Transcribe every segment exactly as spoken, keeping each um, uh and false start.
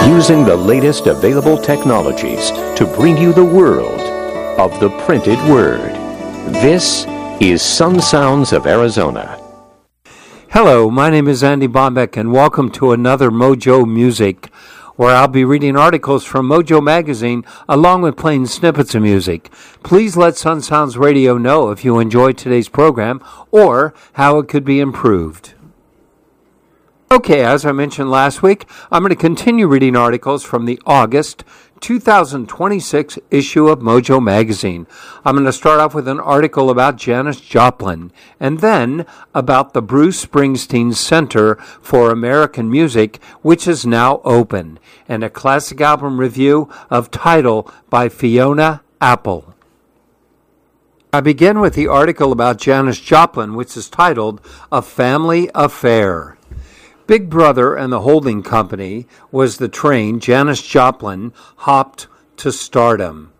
using the latest available technologies to bring you the world of the printed word. This is Sun Sounds of Arizona. Hello, my name is Andy Bombeck, and welcome to another Mojo Music, where I'll be reading articles from Mojo Magazine along with playing snippets of music. Please let Sun Sounds Radio know if you enjoyed today's program or how it could be improved. Okay, as I mentioned last week, I'm going to continue reading articles from the August two thousand twenty-six issue of Mojo Magazine. I'm going to start off with an article about Janis Joplin, and then about the Bruce Springsteen Center for American Music, which is now open, and a classic album review of Tidal by Fiona Apple. I begin with the article about Janis Joplin, which is titled A Family Affair. Big Brother and the Holding Company was the train Janis Joplin hopped to stardom.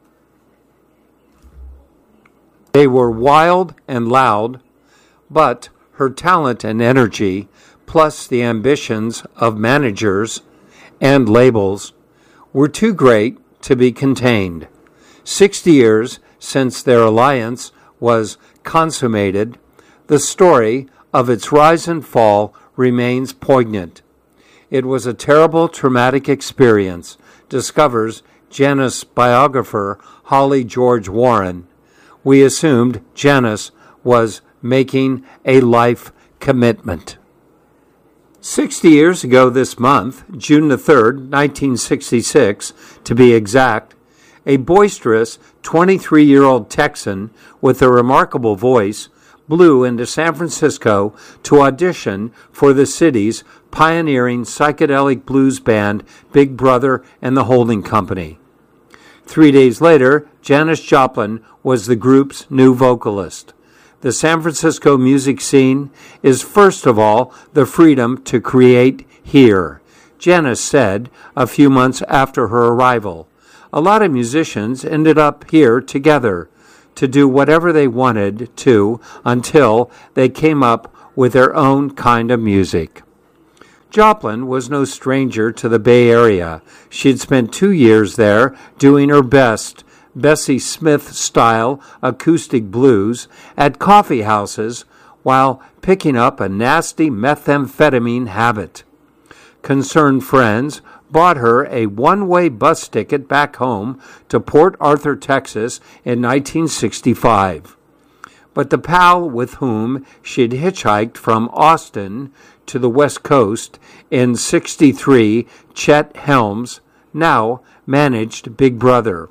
They were wild and loud, but her talent and energy, plus the ambitions of managers and labels, were too great to be contained. Sixty years since their alliance was consummated, the story of its rise and fall remains poignant. It was a terrible, traumatic experience, discovers Janis biographer Holly George Warren. We assumed Janis was making a life commitment. Sixty years ago this month, June the third, nineteen sixty-six, to be exact, a boisterous twenty-three-year-old Texan with a remarkable voice blew into San Francisco to audition for the city's pioneering psychedelic blues band, Big Brother and the Holding Company. Three days later, Janis Joplin was the group's new vocalist. The San Francisco music scene is, first of all, the freedom to create here, Janis said a few months after her arrival. A lot of musicians ended up here together to do whatever they wanted to until they came up with their own kind of music. Joplin was no stranger to the Bay Area. She'd spent two years there doing her best Bessie Smith-style acoustic blues at coffee houses while picking up a nasty methamphetamine habit. Concerned friends bought her a one-way bus ticket back home to Port Arthur, Texas in nineteen sixty-five. But the pal with whom she'd hitchhiked from Austin to the West Coast in sixty-three, Chet Helms, now managed Big Brother.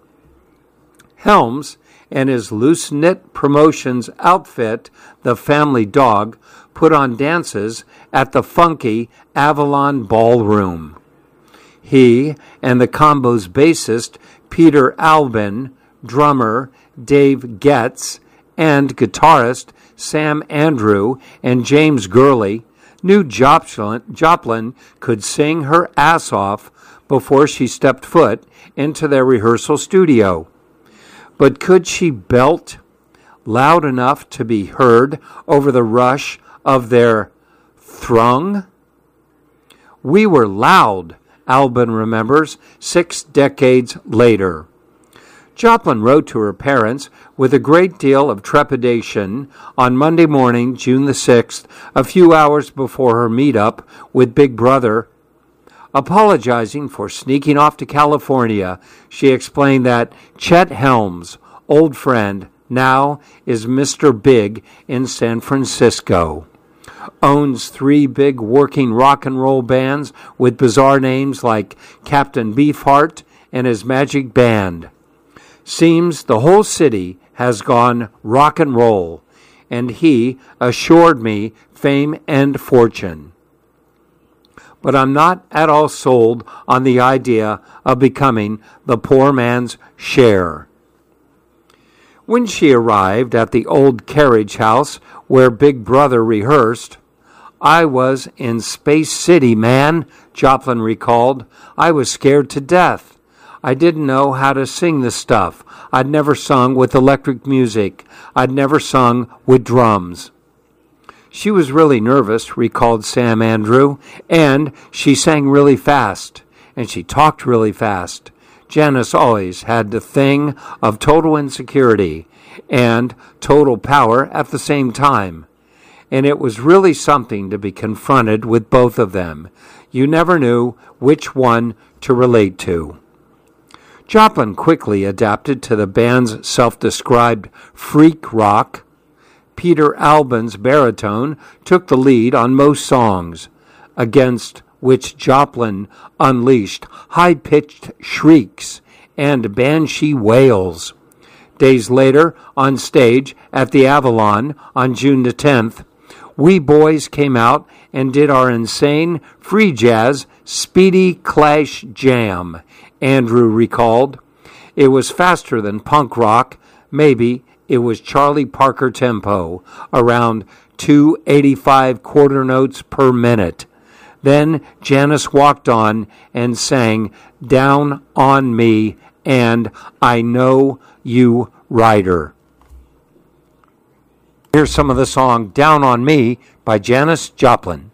Helms and his loose-knit promotions outfit, the Family Dog, put on dances at the funky Avalon Ballroom. He and the combo's bassist, Peter Albin, drummer Dave Getz, and guitarist Sam Andrew and James Gurley knew Joplin, Joplin could sing her ass off before she stepped foot into their rehearsal studio. But could she belt loud enough to be heard over the rush of their throng? We were loud, Albin remembers, six decades later. Joplin wrote to her parents with a great deal of trepidation on Monday morning, June the sixth, a few hours before her meetup with Big Brother. Apologizing for sneaking off to California, she explained that Chet Helms, old friend, now is Mister Big in San Francisco. Owns three big working rock and roll bands with bizarre names like Captain Beefheart and his Magic Band. Seems the whole city has gone rock and roll, and he assured me fame and fortune. But I'm not at all sold on the idea of becoming the poor man's Cher. When she arrived at the old carriage house where Big Brother rehearsed, I was in Space City, man, Joplin recalled. I was scared to death. I didn't know how to sing the stuff. I'd never sung with electric music. I'd never sung with drums. She was really nervous, recalled Sam Andrew, and she sang really fast, and she talked really fast. Janis always had the thing of total insecurity and total power at the same time. And it was really something to be confronted with both of them. You never knew which one to relate to. Joplin quickly adapted to the band's self-described freak rock. Peter Albin's baritone took the lead on most songs, against which Joplin unleashed high-pitched shrieks and banshee wails. Days later, on stage at the Avalon on June the tenth, we boys came out and did our insane free jazz Speedy Clash jam, Andrew recalled. It was faster than punk rock. Maybe it was Charlie Parker tempo, around two eighty-five quarter notes per minute. Then Janis walked on and sang Down on Me and I Know You Rider. Here's some of the song Down on Me by Janis Joplin.